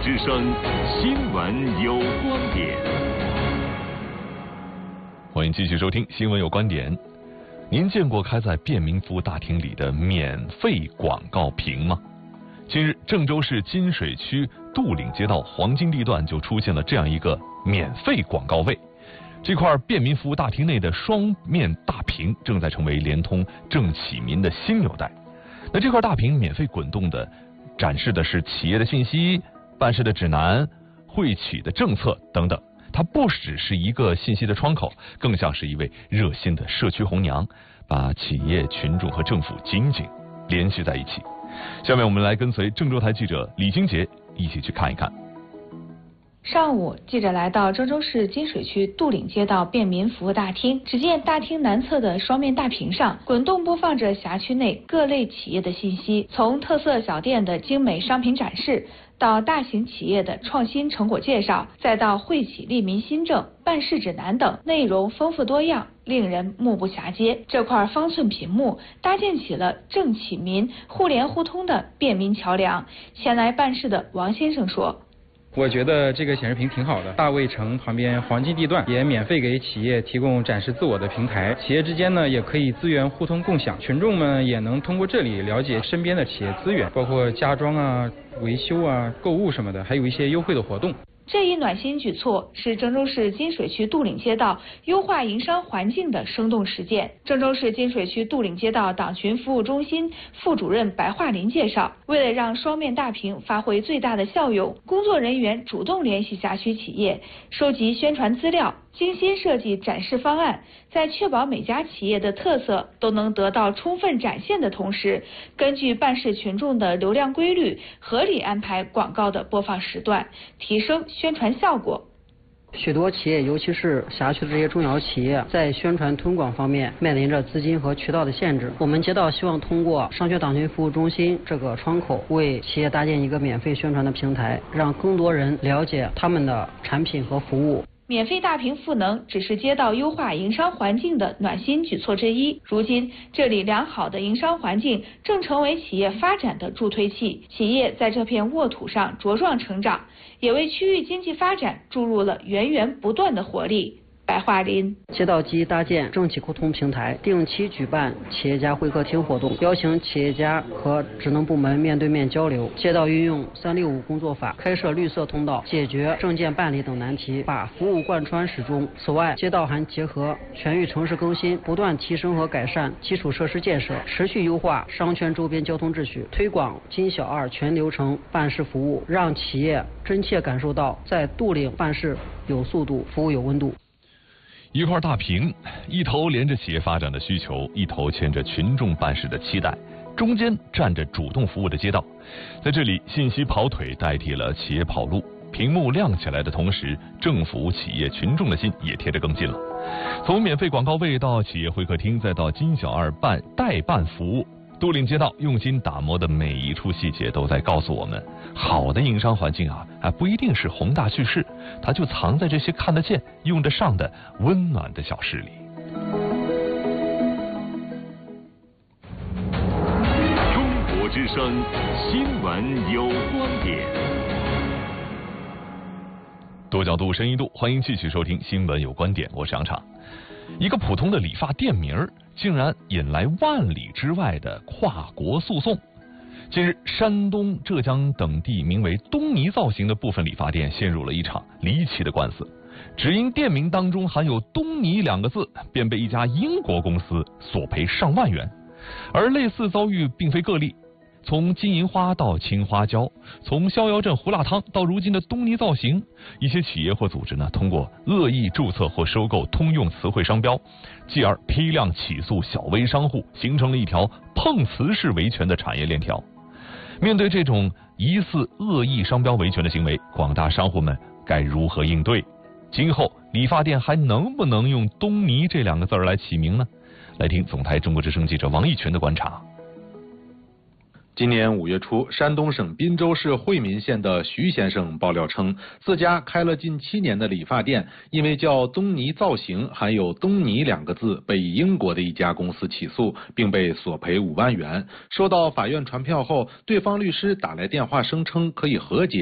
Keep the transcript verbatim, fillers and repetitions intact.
之声，新闻有观点。 欢迎继续收听《新闻有观点》。您见过开在便民服务大厅里的免费广告屏吗？近日，郑州市金水区杜岭街道黄金地段就出现了这样一个免费广告位。这块便民服务大厅内的双面大屏正在成为联通政企民的新纽带。那这块大屏免费滚动的，展示的是企业的信息、办事的指南、会企的政策等等。它不只是一个信息的窗口，更像是一位热心的社区红娘，把企业、群众和政府紧紧联系在一起。下面我们来跟随郑州台记者李金杰一起去看一看。 上午，记者来到郑州市金水区杜岭街道便民服务大厅，只见大厅南侧的双面大屏上滚动播放着辖区内各类企业的信息，从特色小店的精美商品展示，到大型企业的创新成果介绍，再到惠企利民新政、办事指南等，内容丰富多样，令人目不暇接。这块方寸屏幕搭建起了政企民互联互通的便民桥梁。前来办事的王先生说， 我觉得这个显示屏挺好的，大卫城旁边黄金地段也免费给企业提供展示自我的平台，企业之间呢也可以资源互通共享，群众们也能通过这里了解身边的企业资源，包括家装啊、维修啊、购物什么的，还有一些优惠的活动。 这一暖心举措是郑州市金水区杜岭街道优化营商环境的生动实践。郑州市金水区杜岭街道党群服务中心副主任白桦林介绍，为了让双面大屏发挥最大的效用，工作人员主动联系辖区企业，收集宣传资料，精心设计展示方案，在确保每家企业的特色都能得到充分展现的同时，根据办事群众的流量规律，合理安排广告的播放时段，提升宣传效果。 许多企业，尤其是辖区的这些中小企业，在宣传推广方面面临着资金和渠道的限制。我们街道希望通过商圈党群服务中心这个窗口，为企业搭建一个免费宣传的平台，让更多人了解他们的产品和服务。 免费大屏赋能只是街道优化营商环境的暖心举措之一，如今这里良好的营商环境正成为企业发展的助推器，企业在这片沃土上茁壮成长，也为区域经济发展注入了源源不断的活力。白桦林街道基搭建政企沟通平台，定期举办企业家会客厅活动，邀请企业家和职能部门面对面交流。街道运用三六五工作法，开设绿色通道，解决证件办理等难题，把服务贯穿始终。此外，街道还结合全域城市更新，不断提升和改善基础设施建设，持续优化商圈周边交通秩序，推广金小二全流程办事服务，让企业真切感受到在杜岭办事有速度，服务有温度。 一块大屏，一头连着企业发展的需求，一头牵着群众办事的期待，中间站着主动服务的街道。在这里，信息跑腿代替了企业跑路，屏幕亮起来的同时，政府、企业、群众的心也贴得更近了。从免费广告位到企业会客厅，再到金小二办代办服务，杜岭街道用心打磨的每一处细节都在告诉我们，好的营商环境啊，还不一定是宏大叙事，它就藏在这些看得见、用得上的温暖的小事里。 中国之声，新闻有观点。 多角度、深一度，欢迎继续收听《新闻有观点》，我是杨畅。一个普通的理发店名儿，竟然引来万里之外的跨国诉讼。近日，山东、浙江等地名为东尼造型的部分理发店陷入了一场离奇的官司，只因店名当中含有东尼两个字，便被一家英国公司索赔上万元。而类似遭遇并非个例，从金银花到青花椒，从逍遥镇胡辣汤到如今的东尼造型，一些企业或组织呢，通过恶意注册或收购通用词汇商标，继而批量起诉小微商户，形成了一条碰瓷式维权的产业链条。面对这种疑似恶意商标维权的行为，广大商户们该如何应对？今后理发店还能不能用东尼这两个字来起名呢？来听总台中国之声记者王义群的观察。 今年五月初，山东省滨州市惠民县的徐先生爆料称，自家开了近七年的理发店，因为叫东尼造型，含有东尼两个字，被英国的一家公司起诉，并被索赔五万元。收到法院传票后，对方律师打来电话声称可以和解。